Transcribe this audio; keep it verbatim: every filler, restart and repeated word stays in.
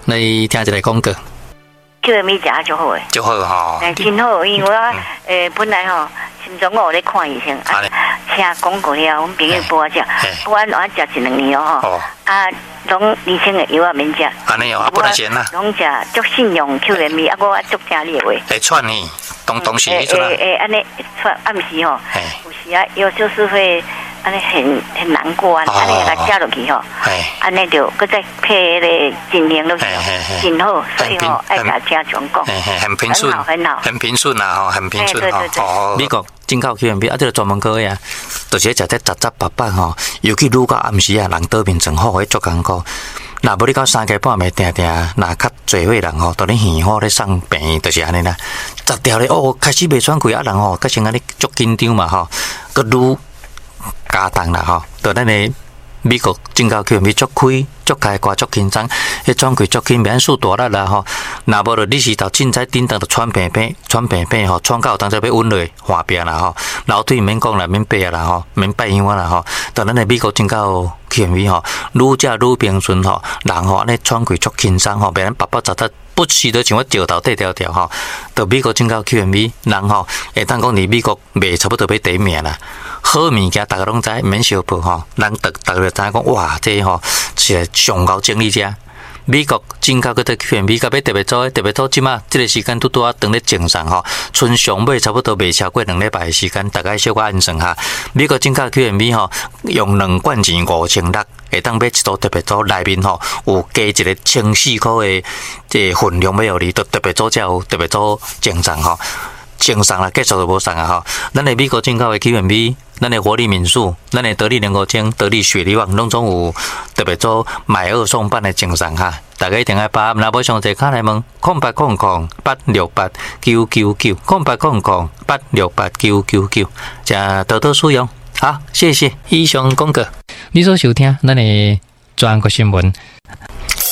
你听一个广告。 Q M B 食就好诶， 就好吼， 哎，真好，因为我诶本来吼心脏我有咧看医生，啊，听广告了，阮朋友帮我食，我我食一两年哦吼，啊，拢医生诶药啊免食， 安尼哦，啊不然先啦， 拢食足信用 Q M B， 啊，我足听你诶话， 会喘呢，当当时迄阵啊， 诶诶，安尼喘，暗时吼，有时啊，有就是会。安尼很很難過啊！安尼甲食落去吼，安尼就佮再配迄個精靈落去，真好，所以吼愛甲家長講， 很平順， 很好， 很平順啊！吼，很平順吼。 美國真夠 Q M B， 啊，這個專門科呀，就是食這雜雜白白吼，尤其愈到暗時啊，人倒面真好，迄足艱苦。若無你到三更半暝定定，若較濟歲人吼，都咧現好咧送病，就是安尼啦。十條咧哦，開始袂喘氣啊，人吼，較先安尼足緊張嘛吼，佮愈加重啦吼，到咱的美國正教 Q M B 足開足開掛足緊張，迄喘氣足緊，免數大力啦吼。若無就你是頭凊彩頂當就喘平平，喘平平吼，喘到有當時要穩落換病啦吼，樓梯免講啦，免爬啦吼，免拜香啦吼。到咱的美國正教 Q M B 吼，愈食愈平順吼，人吼安尼喘氣足輕鬆吼，袂咱白白雜雜。不是都像我石頭底條條吼，到美國正教 Q M B 人吼，會當講佇美國賣差不多要第一名啦。好物件大家攏知，免小報吼，人逐逐個知講哇，這吼是上高精力者。美國正教嗰個 Q M B 甲要特別做，特別做即馬即個時間拄拄啊，當咧正常吼，剩上尾差不多未超過兩禮拜嘅時間，大概小可安算下。美國正教 Q M B 吼，用兩罐錢五千六。會當買一組特別組內面吼有加一個千四塊的即個分量要互你，特特別組才有特別組正常吼，正常啦，繼續就無送啊吼。咱的美國正教的 Q M B， 咱的活力敏素，咱的得力聯合精、得力雪力旺，攏總有特別組買二送半的正常哈。大家一定要把若無詳細卡來問，空八空空八六八九九九，空八空空八六八九九九，加多多使用。好，謝謝以上廣告。你所收聽咱的全國新聞。